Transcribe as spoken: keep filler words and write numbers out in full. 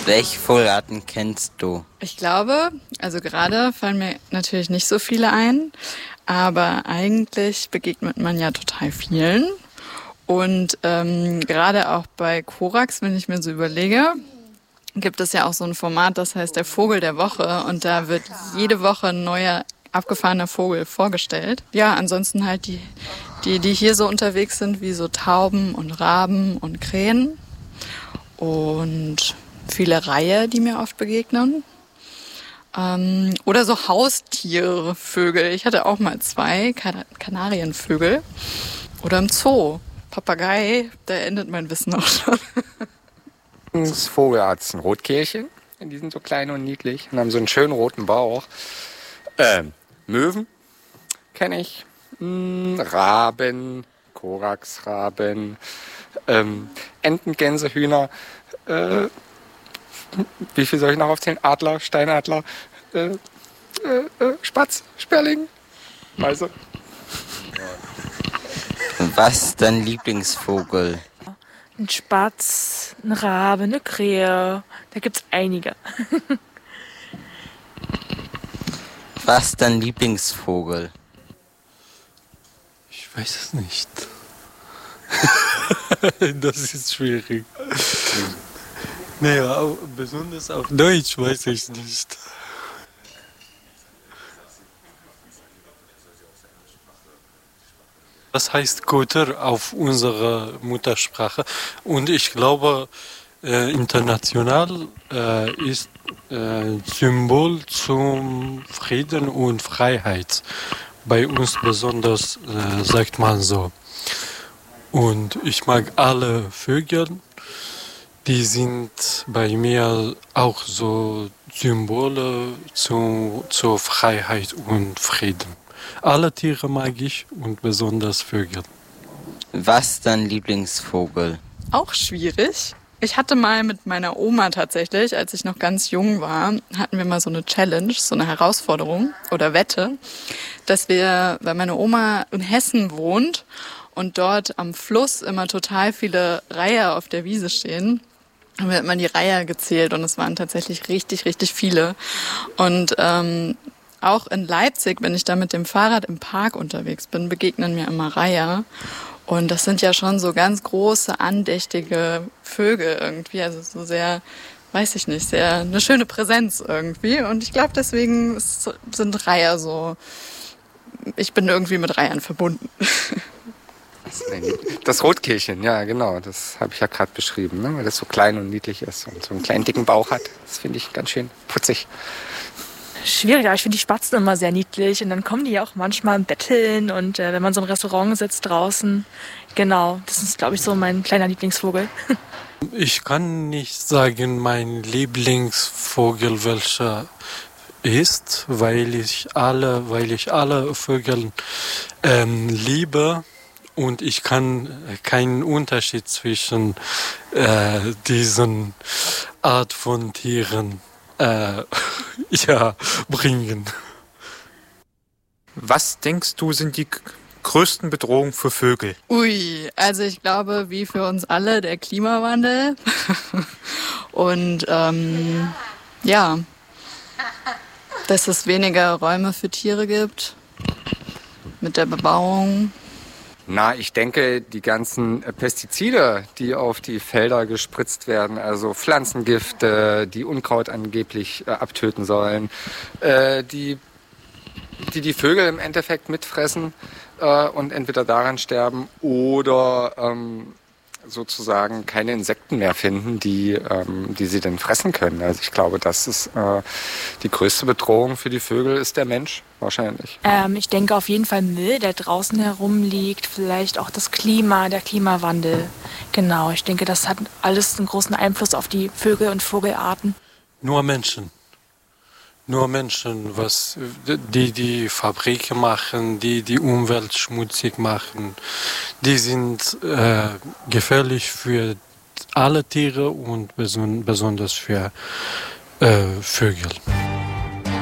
Welche Vogelarten kennst du? Ich glaube, also gerade fallen mir natürlich nicht so viele ein, aber eigentlich begegnet man ja total vielen. Und ähm, gerade auch bei Korax, wenn ich mir so überlege, gibt es ja auch so ein Format, das heißt der Vogel der Woche. Und da wird jede Woche ein neuer abgefahrener Vogel vorgestellt. Ja, ansonsten halt die, die, die hier so unterwegs sind, wie so Tauben und Raben und Krähen. Und viele Reihe, die mir oft begegnen. Ähm, oder so Haustiere, Vögel. Ich hatte auch mal zwei kan- Kanarienvögel. Oder im Zoo. Papagei, da endet mein Wissen auch schon. Das Vogelart ist ein Rotkehlchen. Die sind so klein und niedlich und haben so einen schönen roten Bauch. Ähm, Möwen kenne ich. Hm, Raben, Koraxraben, ähm, Enten, Gänse, Hühner. Äh, wie viel soll ich noch aufzählen? Adler, Steinadler, äh, äh, äh, Spatz, Sperling, Meise. Was ist dein Lieblingsvogel? Ein Spatz, ein Rabe, eine Krähe. Da gibt's einige. Was ist dein Lieblingsvogel? Ich weiß es nicht. Das ist schwierig. Naja, besonders auf Deutsch weiß ich nicht. Das heißt Koter auf unserer Muttersprache. Und ich glaube, äh, international äh, ist äh, Symbol zum Frieden und Freiheit. Bei uns besonders äh, sagt man so. Und ich mag alle Vögel. Die sind bei mir auch so Symbole zu, zur Freiheit und Frieden. Alle Tiere mag ich und besonders Vögel. Was ist dein Lieblingsvogel? Auch schwierig. Ich hatte mal mit meiner Oma tatsächlich, als ich noch ganz jung war, hatten wir mal so eine Challenge, so eine Herausforderung oder Wette, dass wir, weil meine Oma in Hessen wohnt und dort am Fluss immer total viele Reiher auf der Wiese stehen, haben wir immer die Reiher gezählt und es waren tatsächlich richtig, richtig viele. Und ähm, auch in Leipzig, wenn ich da mit dem Fahrrad im Park unterwegs bin, begegnen mir immer Reiher. Und das sind ja schon so ganz große, andächtige Vögel irgendwie. Also so sehr, weiß ich nicht, sehr eine schöne Präsenz irgendwie. Und ich glaube, deswegen sind Reiher so, ich bin irgendwie mit Reihern verbunden. Das Rotkehlchen, ja genau, das habe ich ja gerade beschrieben, ne? Weil das so klein und niedlich ist und so einen kleinen dicken Bauch hat. Das finde ich ganz schön putzig. Schwierig, aber ich finde die Spatzen immer sehr niedlich und dann kommen die ja auch manchmal betteln und äh, wenn man so im Restaurant sitzt draußen, genau, das ist, glaube ich, so mein kleiner Lieblingsvogel. Ich kann nicht sagen, mein Lieblingsvogel welcher ist, weil ich alle, weil ich alle Vögel ähm, liebe. Und ich kann keinen Unterschied zwischen äh, diesen Art von Tieren äh, ja, bringen. Was denkst du, sind die größten Bedrohungen für Vögel? Ui, also ich glaube, wie für uns alle, der Klimawandel. Und ähm, ja, dass es weniger Räume für Tiere gibt mit der Bebauung. Na, ich denke, die ganzen Pestizide, die auf die Felder gespritzt werden, also Pflanzengifte, die Unkraut angeblich äh, abtöten sollen, äh, die, die die Vögel im Endeffekt mitfressen äh, und entweder daran sterben oder ähm, sozusagen keine Insekten mehr finden, die, ähm, die sie dann fressen können. Also ich glaube, das ist äh, die größte Bedrohung für die Vögel ist der Mensch wahrscheinlich. Ähm, ich denke auf jeden Fall Müll, der draußen herumliegt, vielleicht auch das Klima, der Klimawandel. Genau, ich denke, das hat alles einen großen Einfluss auf die Vögel und Vogelarten. Nur Menschen. Nur Menschen, was die die Fabriken machen, die die Umwelt schmutzig machen, die sind äh, gefährlich für alle Tiere und beson- besonders für äh, Vögel.